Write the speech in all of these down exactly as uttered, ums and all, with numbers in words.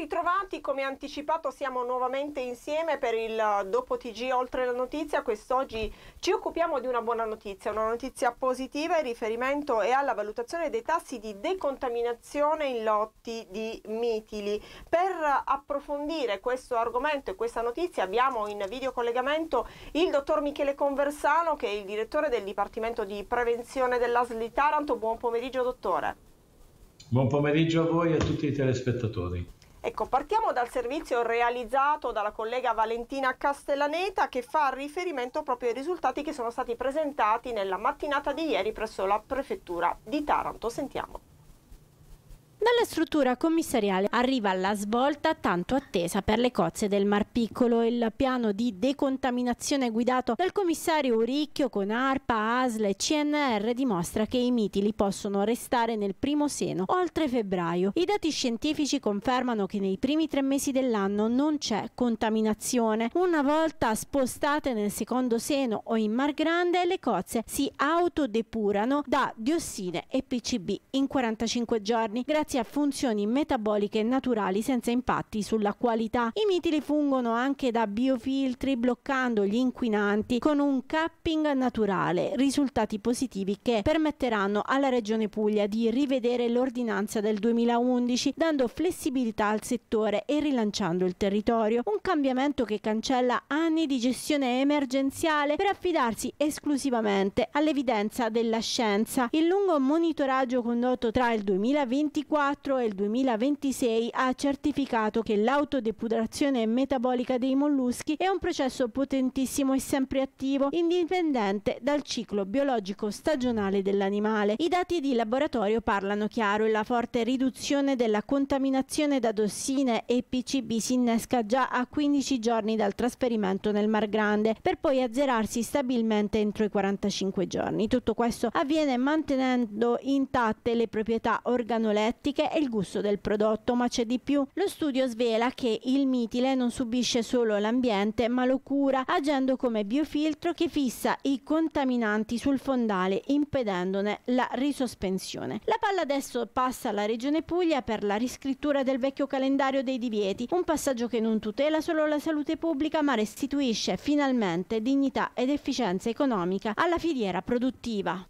ritrovati, come anticipato siamo nuovamente insieme per il dopo T G Oltre la Notizia. Quest'oggi ci occupiamo di una buona notizia, una notizia positiva in riferimento e alla valutazione dei tassi di decontaminazione in lotti di mitili. Per approfondire questo argomento e questa notizia abbiamo in videocollegamento il dottor Michele Conversano, che è il direttore del Dipartimento di Prevenzione dell'A S L di Taranto. Buon pomeriggio dottore. Buon pomeriggio a voi e a tutti i telespettatori. Ecco, partiamo dal servizio realizzato dalla collega Valentina Castellaneta, che fa riferimento proprio ai risultati che sono stati presentati nella mattinata di ieri presso la prefettura di Taranto. Sentiamo. Dalla struttura commissariale arriva la svolta tanto attesa per le cozze del Mar Piccolo. Il piano di decontaminazione guidato dal commissario Uricchio con ARPA, A S L e C N R dimostra che i mitili possono restare nel primo seno oltre febbraio. I dati scientifici confermano che nei primi tre mesi dell'anno non c'è contaminazione. Una volta spostate nel secondo seno o in Mar Grande, le cozze si autodepurano da diossine e P C B in quarantacinque giorni grazie a funzioni metaboliche naturali senza impatti sulla qualità. I mitili fungono anche da biofiltri bloccando gli inquinanti con un capping naturale, risultati positivi che permetteranno alla Regione Puglia di rivedere l'ordinanza del duemilaundici dando flessibilità al settore e rilanciando il territorio. Un cambiamento che cancella anni di gestione emergenziale per affidarsi esclusivamente all'evidenza della scienza. Il lungo monitoraggio condotto tra il duemilaventiquattro e il duemilaventisei ha certificato che l'autodepurazione metabolica dei molluschi è un processo potentissimo e sempre attivo, indipendente dal ciclo biologico stagionale dell'animale. I dati di laboratorio parlano chiaro e la forte riduzione della contaminazione da tossine e P C B si innesca già a quindici giorni dal trasferimento nel Mar Grande, per poi azzerarsi stabilmente entro i quarantacinque giorni. Tutto questo avviene mantenendo intatte le proprietà organolettiche e il gusto del prodotto, ma c'è di più. Lo studio svela che il mitile non subisce solo l'ambiente, ma lo cura agendo come biofiltro che fissa i contaminanti sul fondale, impedendone la risospensione. La palla adesso passa alla Regione Puglia per la riscrittura del vecchio calendario dei divieti, un passaggio che non tutela solo la salute pubblica, ma restituisce finalmente dignità ed efficienza economica alla filiera produttiva.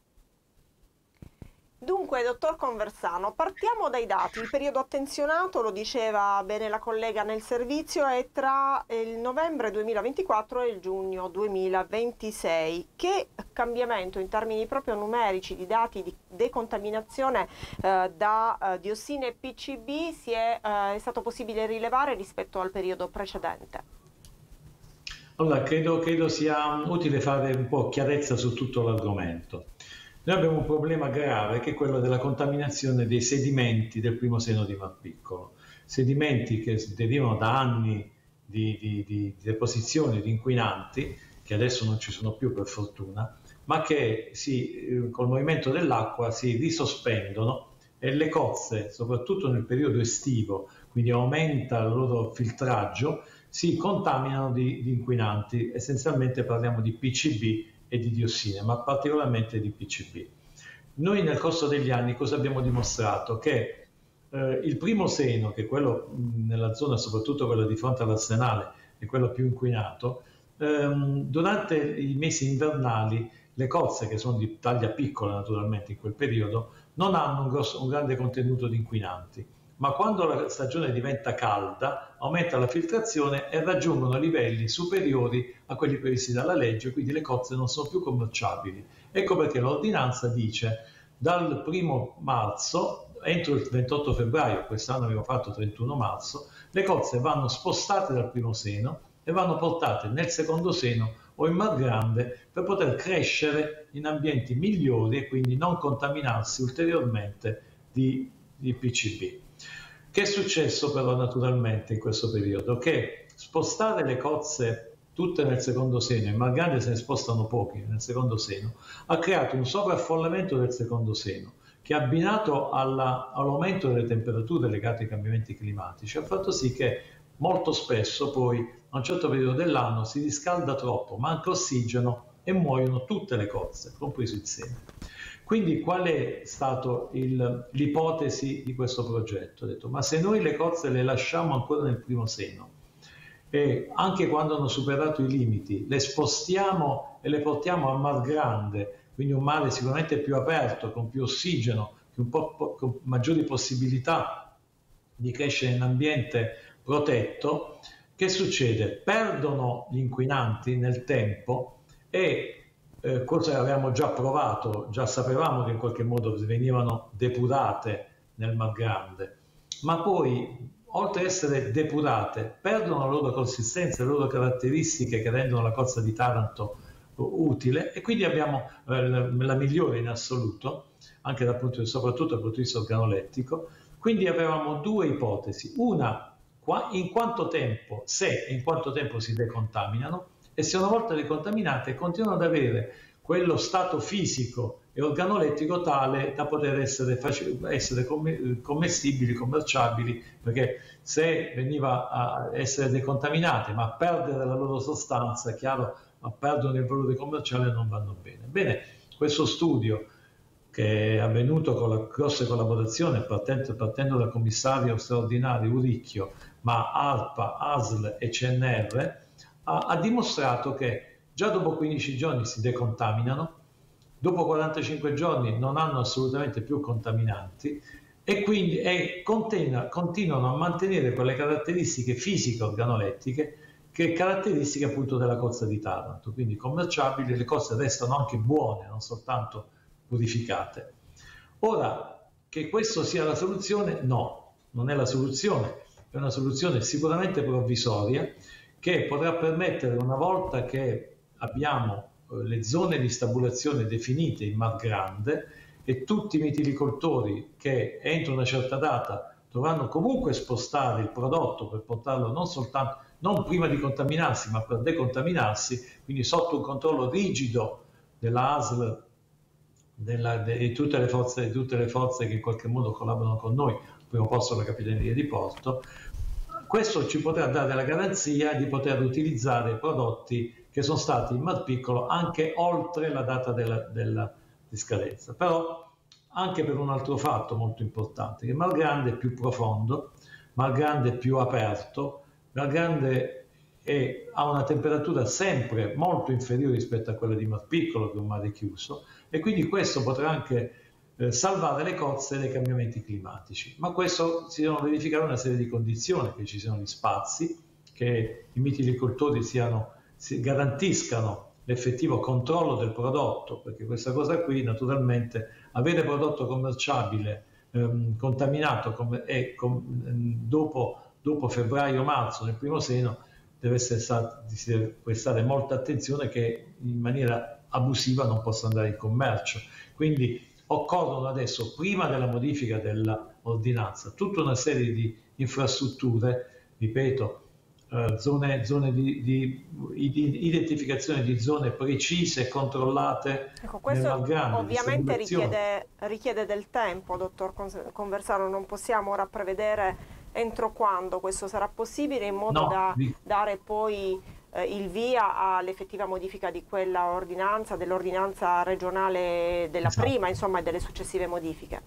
Dunque, dottor Conversano, partiamo dai dati. Il periodo attenzionato, lo diceva bene la collega nel servizio, è tra il novembre duemilaventiquattro e il giugno duemilaventisei. Che cambiamento in termini proprio numerici di dati di decontaminazione eh, da eh, diossine e P C B si è, eh, è stato possibile rilevare rispetto al periodo precedente? Allora, credo, credo sia utile fare un po' chiarezza su tutto l'argomento. Noi abbiamo un problema grave che è quello della contaminazione dei sedimenti del primo seno di Mar Piccolo, sedimenti che derivano da anni di, di, di deposizione di inquinanti, che adesso non ci sono più per fortuna, ma che si, col movimento dell'acqua si risospendono e le cozze, soprattutto nel periodo estivo, quindi aumenta il loro filtraggio, si contaminano di, di inquinanti. Essenzialmente parliamo di P C B e di diossine, ma particolarmente di P C B. Noi nel corso degli anni cosa abbiamo dimostrato? Che eh, il primo seno, che è quello mh, nella zona, soprattutto quello di fronte all'Arsenale, è quello più inquinato, ehm, durante i mesi invernali le cozze, che sono di taglia piccola naturalmente in quel periodo, non hanno un, grosso, un grande contenuto di inquinanti, ma quando la stagione diventa calda aumenta la filtrazione e raggiungono livelli superiori a quelli previsti dalla legge, quindi le cozze non sono più commerciabili. Ecco perché l'ordinanza dice dal primo marzo, entro il ventotto febbraio, quest'anno abbiamo fatto trentuno marzo, le cozze vanno spostate dal primo seno e vanno portate nel secondo seno o in Mar Grande per poter crescere in ambienti migliori e quindi non contaminarsi ulteriormente di, di P C B. Che è successo però naturalmente in questo periodo? Che spostare le cozze tutte nel secondo seno, in Mar Grande se ne spostano pochi nel secondo seno, ha creato un sovraffollamento del secondo seno che, abbinato alla, all'aumento delle temperature legate ai cambiamenti climatici, ha fatto sì che molto spesso poi a un certo periodo dell'anno si riscalda troppo, manca ossigeno e muoiono tutte le cozze, compreso il seno. Quindi qual è stata l'ipotesi di questo progetto? Ho detto, ma se noi le cozze le lasciamo ancora nel primo seno e anche quando hanno superato i limiti le spostiamo e le portiamo a mar grande, quindi un mare sicuramente più aperto, con più ossigeno, un po' con maggiori possibilità di crescere in ambiente protetto, che succede? Perdono gli inquinanti nel tempo e Eh, cosa avevamo già provato, già sapevamo che in qualche modo venivano depurate nel Mar Grande, ma poi oltre ad essere depurate perdono la loro consistenza, le loro caratteristiche che rendono la cozza di Taranto utile, e quindi abbiamo eh, la migliore in assoluto, anche dal punto di vista, soprattutto dal punto di vista organolettico. Quindi avevamo due ipotesi: una, in quanto tempo, se e in quanto tempo si decontaminano, e se una volta decontaminate continuano ad avere quello stato fisico e organolettico tale da poter essere, essere commestibili, commerciabili, perché se veniva a essere decontaminate ma a perdere la loro sostanza, è chiaro, ma perdono il valore commerciale, non vanno bene. Bene, questo studio, che è avvenuto con la grossa collaborazione partendo, partendo dal commissario straordinario Uricchio, ma ARPA, A S L e C N R, ha dimostrato che già dopo quindici giorni si decontaminano, dopo quarantacinque giorni non hanno assolutamente più contaminanti e quindi e continua, continuano a mantenere quelle caratteristiche fisiche organolettiche che caratteristiche appunto della cozza di Taranto, quindi commerciabili, le cozze restano anche buone, non soltanto purificate. Ora, che questo sia la soluzione? No, non è la soluzione, è una soluzione sicuramente provvisoria, che potrà permettere, una volta che abbiamo eh, le zone di stabulazione definite in Mar Grande e tutti i mitilicoltori che entro una certa data dovranno comunque spostare il prodotto per portarlo non soltanto, non prima di contaminarsi, ma per decontaminarsi, quindi sotto un controllo rigido della A S L, della, de, di, tutte le forze, di tutte le forze che in qualche modo collaborano con noi, al primo posto la Capitaneria di Porto. Questo ci potrà dare la garanzia di poter utilizzare prodotti che sono stati in Mar Piccolo anche oltre la data della, della di scadenza. Però anche per un altro fatto molto importante, che Mar Grande è più profondo, Mar Grande è più aperto, Mar Grande è, ha una temperatura sempre molto inferiore rispetto a quella di Mar Piccolo, che è un mare chiuso, e quindi questo potrà anche eh, salvare le cozze dai cambiamenti climatici. Ma questo si devono verificare una serie di condizioni, che ci siano gli spazi, che i mitilicoltori siano, si garantiscano l'effettivo controllo del prodotto, perché questa cosa qui naturalmente, avere prodotto commerciabile ehm, contaminato com e com dopo, dopo febbraio-marzo nel primo seno deve essere stato, si deve prestare molta attenzione che in maniera abusiva non possa andare in commercio. Quindi occorrono adesso, prima della modifica dell'ordinanza, tutta una serie di infrastrutture, ripeto, Uh, zone, zone di, di, di identificazione di zone precise e controllate. Ecco, questo nel Mar Grande, ovviamente richiede, richiede del tempo, dottor Conversano, non possiamo ora prevedere entro quando questo sarà possibile, in modo no, da vi... dare poi eh, il via all'effettiva modifica di quella ordinanza, dell'ordinanza regionale della esatto. prima, insomma, e delle successive modifiche.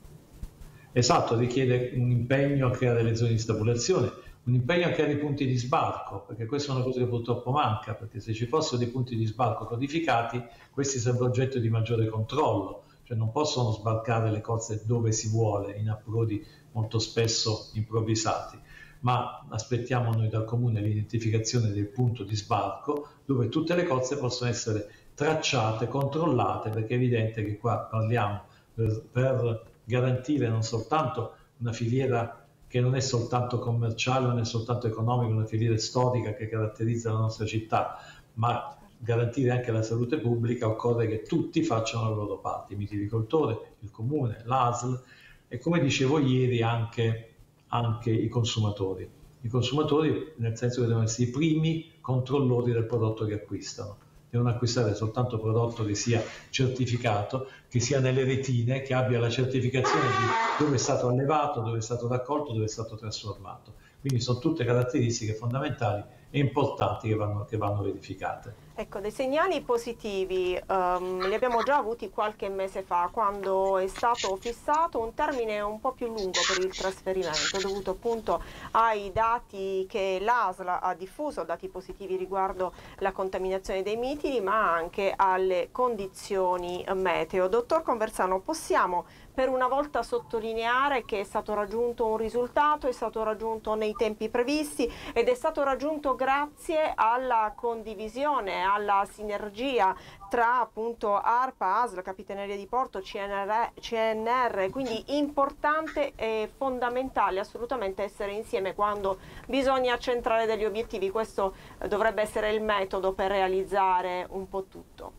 Esatto, richiede un impegno a creare le zone di stabulazione, un impegno a creare i punti di sbarco, perché questa è una cosa che purtroppo manca, perché se ci fossero dei punti di sbarco codificati, questi sarebbero oggetto di maggiore controllo, cioè non possono sbarcare le cozze dove si vuole, in approdi molto spesso improvvisati, ma aspettiamo noi dal Comune l'identificazione del punto di sbarco dove tutte le cozze possono essere tracciate, controllate, perché è evidente che qua parliamo per, per garantire non soltanto una filiera che non è soltanto commerciale, non è soltanto economica, una filiera storica che caratterizza la nostra città, ma garantire anche la salute pubblica, occorre che tutti facciano la loro parte, il mitilicoltore, il comune, l'A S L e, come dicevo ieri, anche, anche i consumatori. I consumatori nel senso che devono essere i primi controllori del prodotto che acquistano. Devono acquistare soltanto prodotto che sia certificato, che sia nelle retine, che abbia la certificazione di dove è stato allevato, dove è stato raccolto, dove è stato trasformato. Quindi sono tutte caratteristiche fondamentali e importanti che vanno, che vanno verificate. Ecco, dei segnali positivi um, li abbiamo già avuti qualche mese fa, quando è stato fissato un termine un po' più lungo per il trasferimento, dovuto appunto ai dati che l'A S L ha diffuso, dati positivi riguardo la contaminazione dei mitili, ma anche alle condizioni meteo. Dottor Conversano, possiamo per una volta sottolineare che è stato raggiunto un risultato, è stato raggiunto nei tempi previsti ed è stato raggiunto grazie alla condivisione, alla sinergia tra appunto ARPA, A S L, Capitaneria di Porto, C N R, quindi importante e fondamentale assolutamente essere insieme quando bisogna centrare degli obiettivi. Questo dovrebbe essere il metodo per realizzare un po' tutto.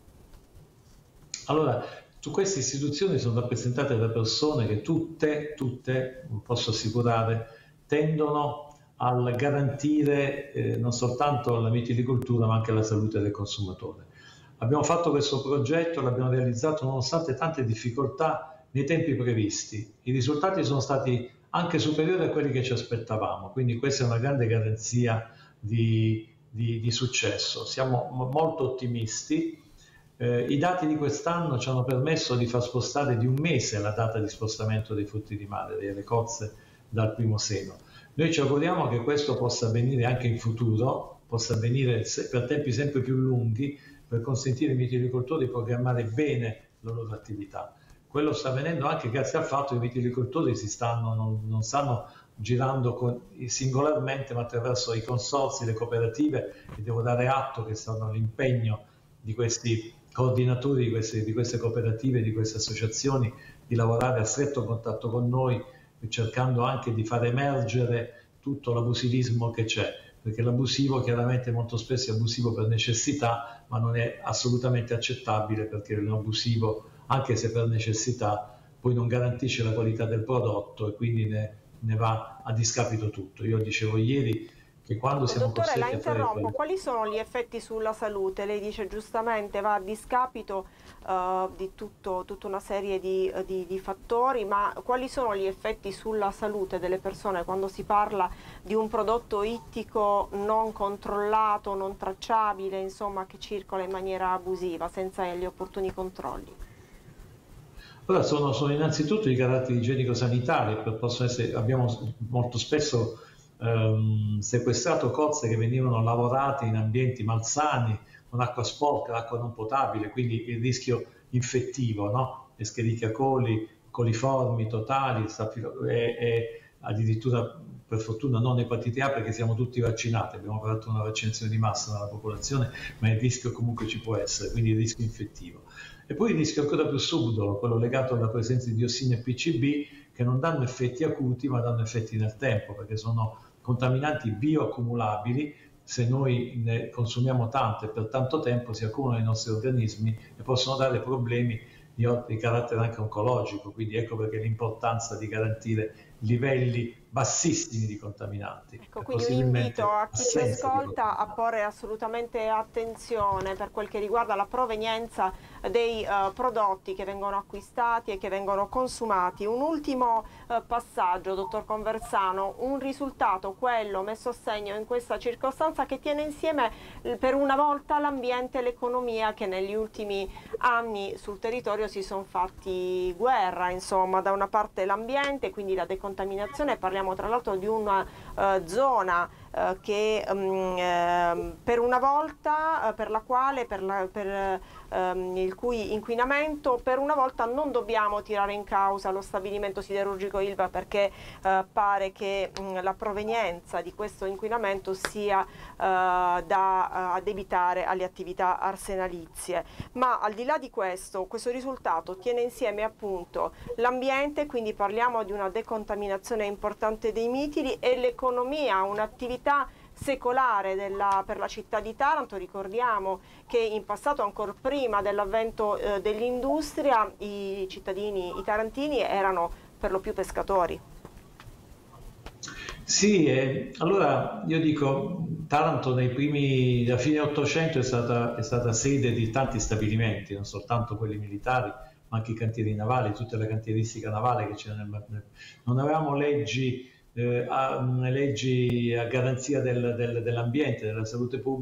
Allora, su queste istituzioni sono rappresentate da persone che tutte, tutte, posso assicurare, tendono a garantire eh, non soltanto la mitilicoltura ma anche la salute del consumatore. Abbiamo fatto questo progetto, l'abbiamo realizzato nonostante tante difficoltà nei tempi previsti. I risultati sono stati anche superiori a quelli che ci aspettavamo, quindi questa è una grande garanzia di, di, di successo. Siamo molto ottimisti. Eh, I dati di quest'anno ci hanno permesso di far spostare di un mese la data di spostamento dei frutti di mare, delle cozze, dal primo seno. Noi ci auguriamo che questo possa avvenire anche in futuro, possa avvenire per tempi sempre più lunghi, per consentire ai mitilicoltori di programmare bene la loro attività. Quello sta avvenendo anche grazie al fatto che i mitilicoltori si stanno, non, non stanno girando con, singolarmente, ma attraverso i consorzi, le cooperative, e devo dare atto che stanno all'impegno di questi coordinatori di queste, di queste cooperative, di queste associazioni, di lavorare a stretto contatto con noi, cercando anche di far emergere tutto l'abusivismo che c'è, perché l'abusivo chiaramente molto spesso è abusivo per necessità, ma non è assolutamente accettabile, perché l'abusivo, anche se per necessità, poi non garantisce la qualità del prodotto e quindi ne, ne va a discapito tutto. Io dicevo ieri che quando siamo Dottore, la costretti a fare interrompo, quello... quali sono gli effetti sulla salute? Lei dice giustamente va a discapito uh, di tutto, tutta una serie di, di, di fattori, ma quali sono gli effetti sulla salute delle persone quando si parla di un prodotto ittico non controllato, non tracciabile, insomma, che circola in maniera abusiva, senza gli opportuni controlli? Allora, sono, sono innanzitutto i caratteri igienico-sanitari, possono essere, abbiamo molto spesso ehm, sequestrato cozze che venivano lavorate in ambienti malsani, con acqua sporca, acqua non potabile, quindi il rischio infettivo, no? Escherichia coli, coliformi totali, e, e addirittura per fortuna non epatite A, perché siamo tutti vaccinati, abbiamo fatto una vaccinazione di massa nella popolazione, ma il rischio comunque ci può essere, quindi il rischio infettivo. E poi il rischio ancora più subdolo, quello legato alla presenza di diossine e P C B, che non danno effetti acuti ma danno effetti nel tempo, perché sono contaminanti bioaccumulabili. Se noi ne consumiamo tanto e per tanto tempo si accumulano nei nostri organismi e possono dare problemi di, di carattere anche oncologico, quindi ecco perché l'importanza di garantire livelli bassissimi di contaminanti. Ecco, quindi un invito a chi ci ascolta a porre assolutamente attenzione per quel che riguarda la provenienza dei uh, prodotti che vengono acquistati e che vengono consumati. Un ultimo uh, passaggio, dottor Conversano, un risultato, quello messo a segno in questa circostanza, che tiene insieme per una volta l'ambiente e l'economia, che negli ultimi anni sul territorio si sono fatti guerra, insomma, da una parte l'ambiente, quindi la decontaminazione, parliamo tra l'altro di una uh, zona uh, che um, uh, per una volta, uh, per la quale, per, la, per um, il cui inquinamento, per una volta non dobbiamo tirare in causa lo stabilimento siderurgico Ilva, perché uh, pare che um, la provenienza di questo inquinamento sia uh, da uh, addebitare alle attività arsenalizie. Ma al di là di questo, questo risultato tiene insieme appunto l'ambiente, quindi parliamo di una decontaminazione importante dei mitili, e l'economia, un'attività secolare della, per la città di Taranto. Ricordiamo che in passato, ancora prima dell'avvento eh, dell'industria, i cittadini, i tarantini erano per lo più pescatori. Sì, eh, allora io dico, Taranto nei primi, da fine Ottocento è stata, è stata sede di tanti stabilimenti, non soltanto quelli militari, ma anche i cantieri navali, tutta la cantieristica navale che c'era nel, nel... Non avevamo leggi eh, a, leggi a garanzia del, del, dell'ambiente, della salute pubblica.